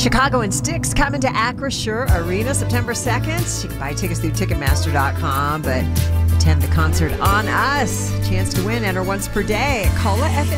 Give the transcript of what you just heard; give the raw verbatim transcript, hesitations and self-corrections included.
Chicago and Styx coming to Acrisure Arena September second. You can buy tickets through Ticketmaster dot com, but attend the concert on us. Chance to win. Enter once per day. Call F M.